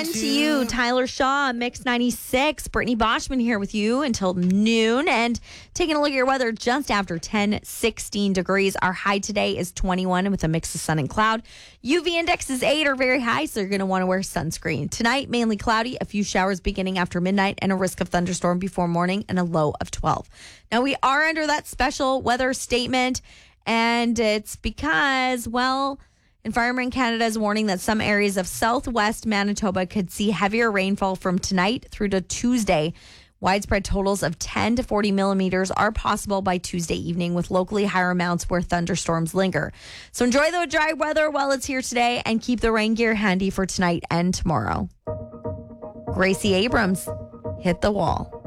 1 to you. Tyler Shaw, Mix 96. Brittany Boschman here with you until noon. And taking a look at your weather just after 16 degrees. Our high today is 21 with a mix of sun and cloud. UV index is 8 or very high, so you're going to want to wear sunscreen. Tonight, mainly cloudy, a few showers beginning after midnight, and a risk of thunderstorm before morning, and a low of 12. Now, we are under that special weather statement, and it's because, well, Environment Canada is warning that some areas of southwest Manitoba could see heavier rainfall from tonight through to Tuesday. Widespread totals of 10 to 40 millimeters are possible by Tuesday evening, with locally higher amounts where thunderstorms linger. So enjoy the dry weather while it's here today, and keep the rain gear handy for tonight and tomorrow. Gracie Abrams, Hit the Wall.